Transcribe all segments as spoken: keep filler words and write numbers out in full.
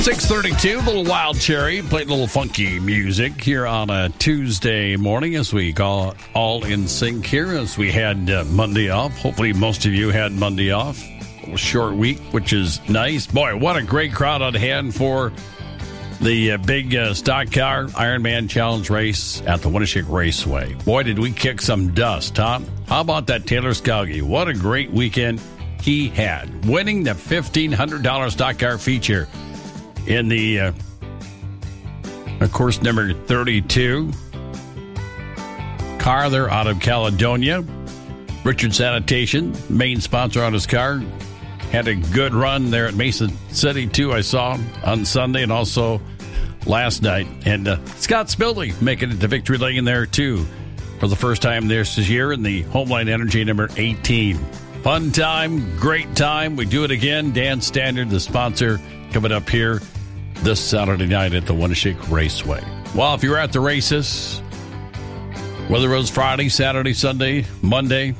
six thirty-two, little Wild Cherry, played a little funky music here on a Tuesday morning as we go all in sync here as we had uh, Monday off. Hopefully most of you had Monday off. A little short week, which is nice. Boy, what a great crowd on hand for the uh, big uh, stock car Ironman Challenge race at the Winneshiek Raceway. Boy, did we kick some dust, huh? How about that Taylor Skougie? What a great weekend he had, winning the fifteen hundred dollars stock car feature in the, uh, of course, number thirty-two car there out of Caledonia. Richard Sanitation, main sponsor on his car, had a good run there at Mason City, too, I saw on Sunday and also last night. And uh, Scott Spiley making it to victory lane there, too, for the first time this year in the Homeline Energy number eighteen. Fun time, great time. We do it again. Dan Standard, the sponsor, coming up here this Saturday night at the Winneshiek Raceway. Well, if you're at the races, whether it was Friday, Saturday, Sunday, Monday,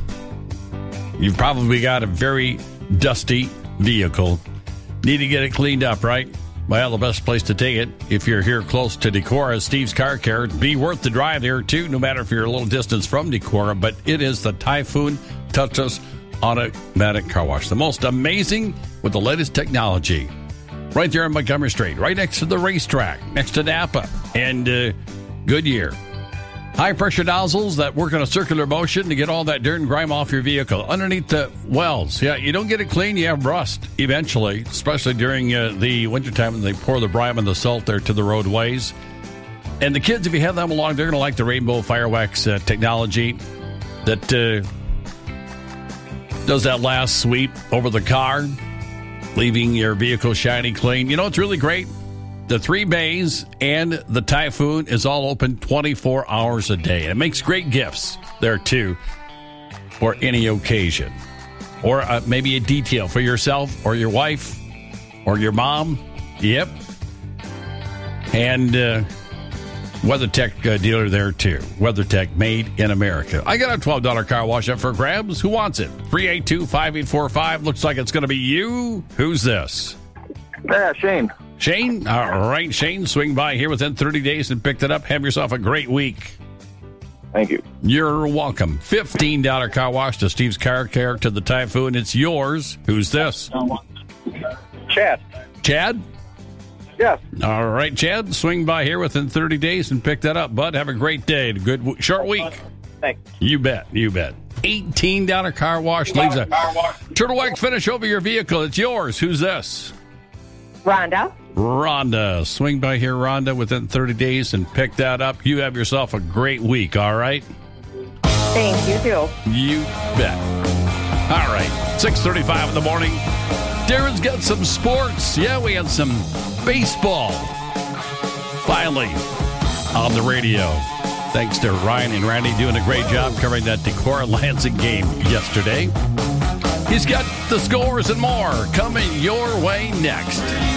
you've probably got a very dusty vehicle. Need to get it cleaned up, right? Well, the best place to take it, if you're here close to Decorah, Steve's Car Care. It'd be worth the drive here, too, no matter if you're a little distance from Decorah. But it is the Typhoon Touchless Automatic Car Wash. The most amazing with the latest technology. Right there on Montgomery Street, right next to the racetrack, next to Napa and uh, Goodyear. High-pressure nozzles that work in a circular motion to get all that dirt and grime off your vehicle. Underneath the wells, yeah, you don't get it clean, you have rust eventually, especially during uh, the wintertime when they pour the brine and the salt there to the roadways. And the kids, if you have them along, they're going to like the Rainbow Firewax uh, technology that uh, does that last sweep over the car, leaving your vehicle shiny clean. You know, it's really great. The three bays and the Typhoon is all open twenty-four hours a day. It makes great gifts there, too, for any occasion. Or uh, maybe a detail for yourself or your wife or your mom. Yep. And uh, WeatherTech uh, dealer there, too. WeatherTech, made in America. I got a twelve dollars car wash up for grabs. Who wants it? three eight two, five eight four five. Looks like it's going to be you. Who's this? Yeah, Shane. Shane? All right, Shane. Swing by here within thirty days and pick it up. Have yourself a great week. Thank you. You're welcome. fifteen dollars car wash to Steve's Car Care to the Typhoon. It's yours. Who's this? Chad. Chad? Yes. All right, Chad. Swing by here within thirty days and pick that up, bud. Have a great day. Good w- short week. Thanks. You bet. You bet. eighteen dollars car wash leaves a turtle wax finish over your vehicle. It's yours. Who's this? Rhonda. Rhonda. Swing by here, Rhonda, within thirty days and pick that up. You have yourself a great week, all right? Thank you, too. You bet. All right. six thirty-five in the morning. Darren's got some sports. Yeah, we had some baseball. Finally on the radio. Thanks to Ryan and Randy doing a great job covering that Decorah Lansing game yesterday. He's got the scores and more coming your way next.